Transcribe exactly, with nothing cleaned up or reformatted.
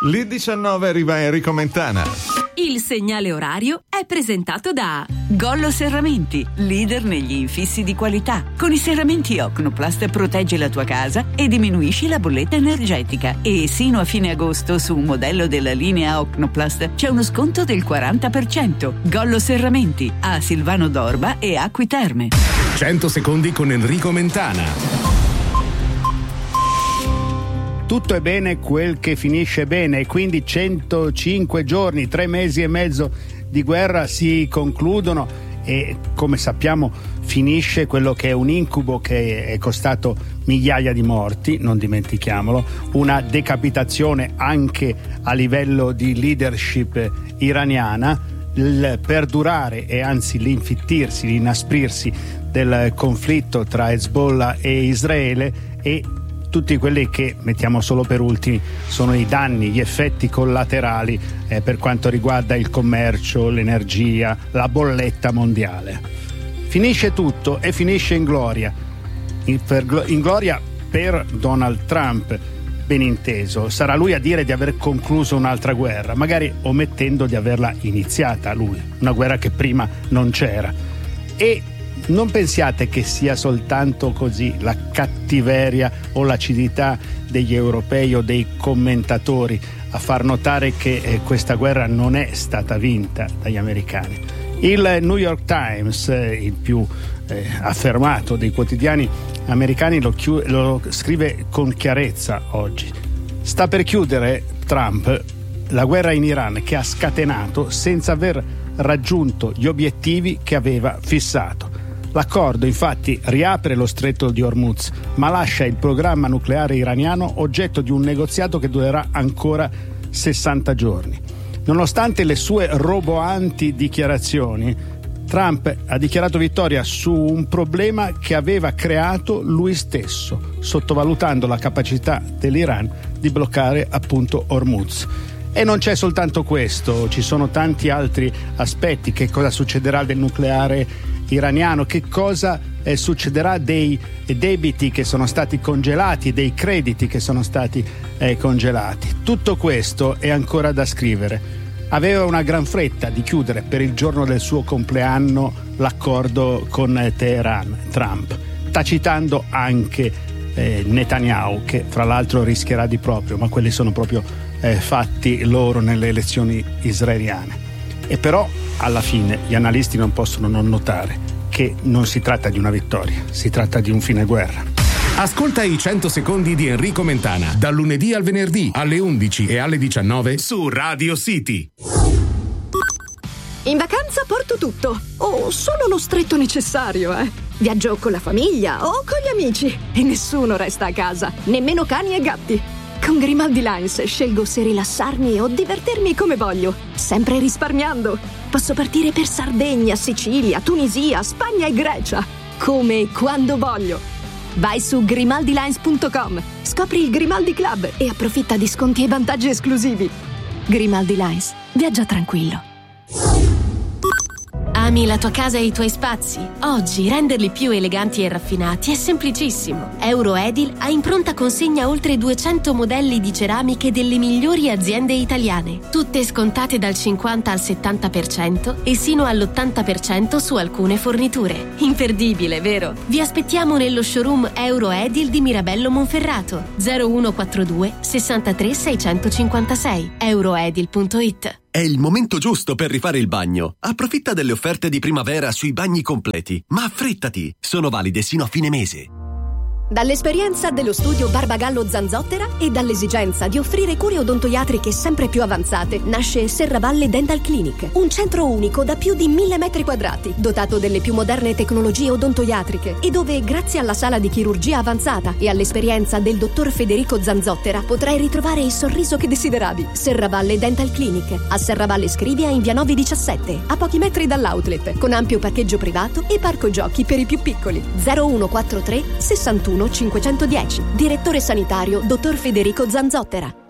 L'I diciannove arriva Enrico Mentana. Il segnale orario è presentato da Gollo Serramenti, leader negli infissi di qualità. Con i serramenti Ocnoplast proteggi la tua casa e diminuisci la bolletta energetica. E sino a fine agosto su un modello della linea Ocnoplast c'è uno sconto del quaranta per cento. Gollo Serramenti, a Silvano d'Orba e Acqui Terme. cento secondi con Enrico Mentana. Tutto è bene quel che finisce bene, e quindi centocinque giorni, tre mesi e mezzo di guerra si concludono e, come sappiamo, finisce quello che è un incubo che è costato migliaia di morti, non dimentichiamolo, una decapitazione anche a livello di leadership iraniana, il perdurare e anzi l'infittirsi, l'inasprirsi del conflitto tra Hezbollah e Israele e tutti quelli che, mettiamo solo per ultimi, sono i danni, gli effetti collaterali eh, per quanto riguarda il commercio, l'energia, la bolletta mondiale. Finisce tutto e finisce in gloria. In, per, in gloria per Donald Trump, ben inteso. Sarà lui a dire di aver concluso un'altra guerra, magari omettendo di averla iniziata lui, una guerra che prima non c'era. E non pensiate che sia soltanto così la cattiveria o l'acidità degli europei o dei commentatori a far notare che eh, questa guerra non è stata vinta dagli americani. Il New York Times, eh, il più eh, affermato dei quotidiani americani, lo, chiu- lo scrive con chiarezza oggi. Sta per chiudere Trump la guerra in Iran che ha scatenato senza aver raggiunto gli obiettivi che aveva fissato. L'accordo infatti riapre lo stretto di Hormuz, ma lascia il programma nucleare iraniano oggetto di un negoziato che durerà ancora sessanta giorni. Nonostante le sue roboanti dichiarazioni, Trump ha dichiarato vittoria su un problema che aveva creato lui stesso, sottovalutando la capacità dell'Iran di bloccare appunto Hormuz. E non c'è soltanto questo, ci sono tanti altri aspetti. Che cosa succederà del nucleare iraniano, che cosa eh, succederà dei debiti che sono stati congelati, dei crediti che sono stati eh, congelati. Tutto questo è ancora da scrivere. Aveva una gran fretta di chiudere per il giorno del suo compleanno l'accordo con Teheran, Trump, tacitando anche eh, Netanyahu, che fra l'altro rischierà di proprio, ma quelli sono proprio eh, fatti loro nelle elezioni israeliane. E però alla fine gli analisti non possono non notare che non si tratta di una vittoria, si tratta di un fine guerra. Ascolta i cento secondi di Enrico Mentana dal lunedì al venerdì alle undici e alle diciannove su Radio City. In vacanza porto tutto, o solo lo stretto necessario, eh. Viaggio con la famiglia o con gli amici e nessuno resta a casa, nemmeno cani e gatti. Con Grimaldi Lines scelgo se rilassarmi o divertirmi come voglio, sempre risparmiando. Posso partire per Sardegna, Sicilia, Tunisia, Spagna e Grecia, come e quando voglio. Vai su grimaldi lines punto com, scopri il Grimaldi Club e approfitta di sconti e vantaggi esclusivi. Grimaldi Lines, viaggia tranquillo. Ami la tua casa e i tuoi spazi? Oggi renderli più eleganti e raffinati è semplicissimo. Euroedil ha in pronta consegna oltre duecento modelli di ceramiche delle migliori aziende italiane, tutte scontate dal cinquanta al settanta per cento e sino all'ottanta per cento su alcune forniture. Imperdibile, vero? Vi aspettiamo nello showroom Euroedil di Mirabello Monferrato, zero uno quattro due sessantatré seicentocinquantasei, euroedil punto it. È il momento giusto per rifare il bagno. Approfitta delle offerte di primavera sui bagni completi, ma affrettati, sono valide sino a fine mese. Dall'esperienza dello studio Barbagallo Zanzottera e dall'esigenza di offrire cure odontoiatriche sempre più avanzate, nasce Serravalle Dental Clinic, un centro unico da più di mille metri quadrati, dotato delle più moderne tecnologie odontoiatriche e dove, grazie alla sala di chirurgia avanzata e all'esperienza del dottor Federico Zanzottera, potrai ritrovare il sorriso che desideravi. Serravalle Dental Clinic, a Serravalle Scrivia in via nove diciassette, a pochi metri dall'outlet, con ampio parcheggio privato e parco giochi per i più piccoli. zero uno quattro tre sessantuno cinquecentodieci. Direttore sanitario dottor Federico Zanzottera.